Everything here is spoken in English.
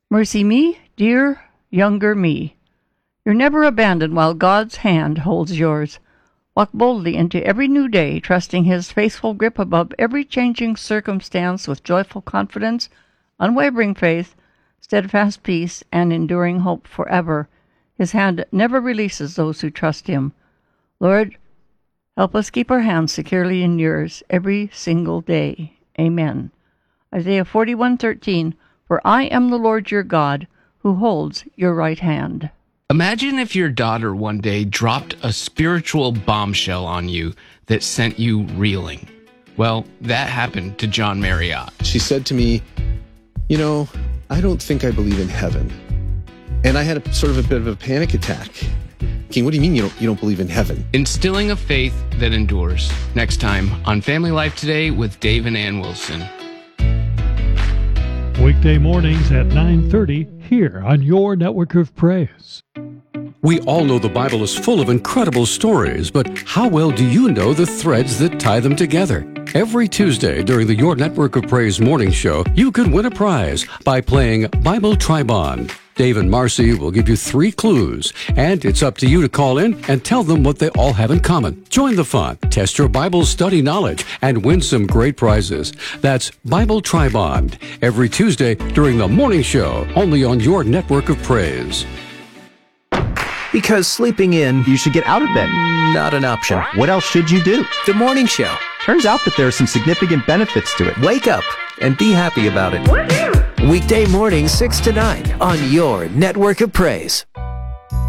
Mercy me, dear younger me. You're never abandoned while God's hand holds yours. Walk boldly into every new day, trusting His faithful grip above every changing circumstance with joyful confidence, unwavering faith, steadfast peace, and enduring hope forever. His hand never releases those who trust Him. Lord, help us keep our hands securely in yours every single day. Amen. Isaiah 41:13, For I am the Lord your God, who holds your right hand. Imagine if your daughter one day dropped a spiritual bombshell on you that sent you reeling. Well, that happened to John Marriott. She said to me, I don't think I believe in heaven. And I had a sort of a bit of a panic attack. King, what do you mean you don't believe in heaven? Instilling a faith that endures. Next time on Family Life Today with Dave and Ann Wilson. Weekday mornings at 9:30 here on your network of praise. We all know the Bible is full of incredible stories, but how well do you know the threads that tie them together? Every Tuesday during the Your Network of Praise morning show, you can win a prize by playing Bible Tri-Bond. Dave and Marcy will give you 3 clues, and it's up to you to call in and tell them what they all have in common. Join the fun, test your Bible study knowledge, and win some great prizes. That's Bible Tri-Bond, every Tuesday during the morning show, only on Your Network of Praise. Because sleeping in, you should get out of bed. Not an option. What else should you do? The morning show. Turns out that there are some significant benefits to it. Wake up and be happy about it. Weekday mornings 6 to 9 on Your Network of Praise.